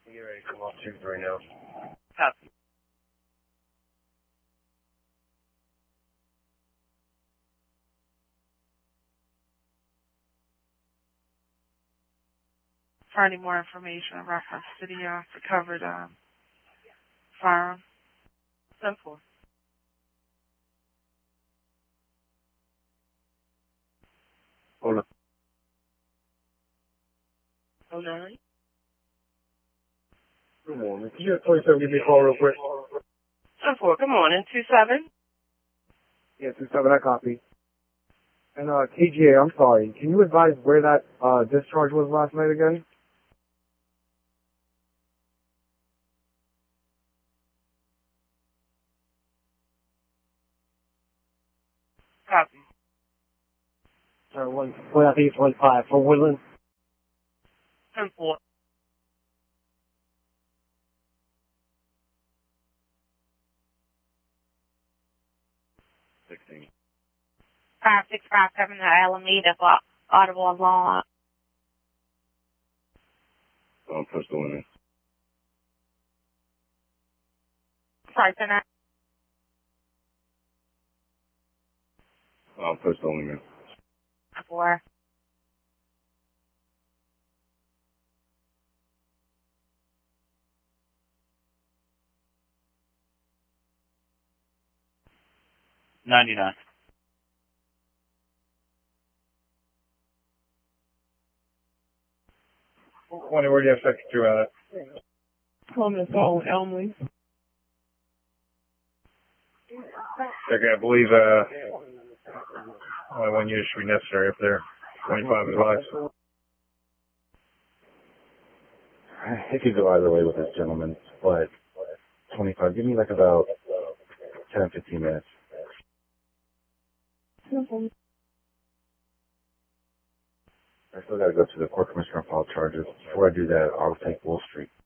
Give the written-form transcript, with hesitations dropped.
Get ready to come off tubes right now. Copy. For any more information in reference to the recovered firearm. 10-4. Hold on. 09. Good morning. Can you have 27 give me a call real quick? 10-4. Good morning. 27. Yeah, 27, I copy. And TGA, I'm sorry. Can you advise where that discharge was last night again? Copy. I think it's 1-5 for Woodland. 10-4. $16. 5657 to Alameda for audible law. Pistol in it. Sorry, for that. Pistol in it. For 99. Where do you have second two at? Coleman Assault on Elmley. Okay, I believe only one unit should be necessary up there. 25 advice. It could go either way with this gentleman, but 25. Give me like about 10, 15 minutes. I still got to go to the court commissioner and file charges. Before I do that, I'll take Wall Street.